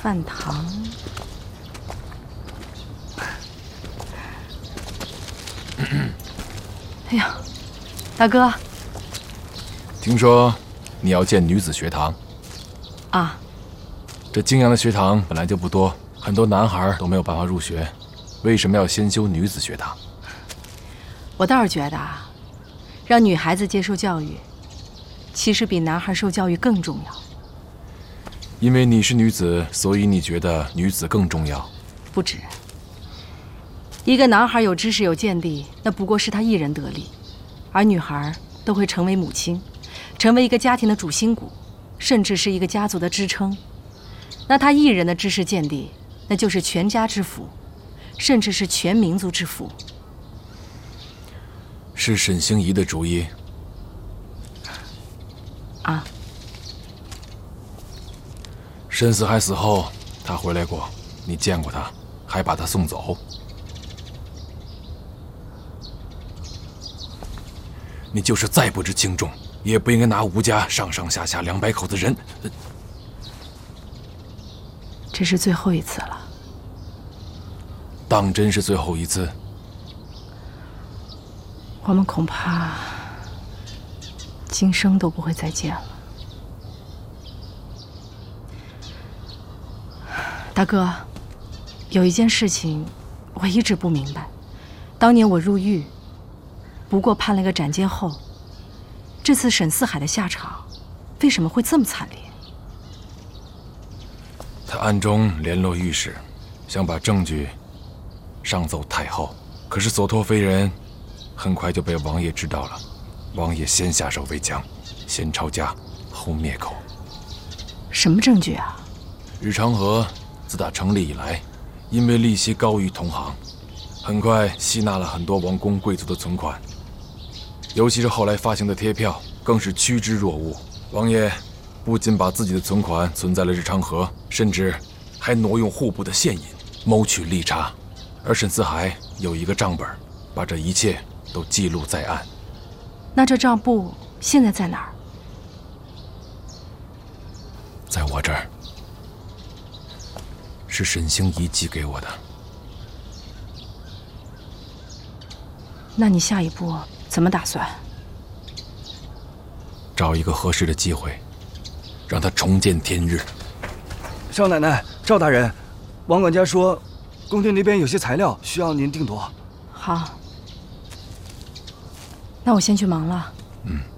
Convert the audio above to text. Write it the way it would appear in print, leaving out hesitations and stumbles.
饭堂。哎呀，大哥， 听说你要建女子学堂啊？ 这泾阳的学堂本来就不多，很多男孩都没有办法入学，为什么要先修女子学堂？ 我倒是觉得啊，让女孩子接受教育，其实比男孩受教育更重要。 因为你是女子，所以你觉得女子更重要？ 不止。一个男孩有知识有见地，那不过是他一人得利，而女孩都会成为母亲，成为一个家庭的主心骨，甚至是一个家族的支撑。那他一人的知识见地，那就是全家之福，甚至是全民族之福。 是沈星移的主意啊？ 沈四海死后，他回来过，你见过他，还把他送走。你就是再不知轻重，也不应该拿吴家上上下下200口子人。 这是最后一次了。 当真是最后一次？ 我们恐怕今生都不会再见了。大哥，有一件事情我一直不明白，当年我入狱，不过判了个斩监候，这次沈四海的下场为什么会这么惨烈？ 他暗中联络御史，想把证据上奏太后，可是所托非人，很快就被王爷知道了。王爷先下手为强，先抄家，后灭口。 什么证据啊？ 日常河自打成立以来，因为利息高于同行，很快吸纳了很多王公贵族的存款，尤其是后来发行的贴票，更是趋之若鹜。王爷不仅把自己的存款存在了日常河，甚至还挪用户部的现银，谋取利差。而沈四海有一个账本，把这一切都记录在案。 那这账簿现在在哪儿？ 在我这儿，是沈星移寄给我的。 那你下一步怎么打算？ 找一个合适的机会，让他重见天日。 少奶奶、赵大人，王管家说，宫廷那边有些材料需要您定夺。 好，那我先去忙了。 嗯。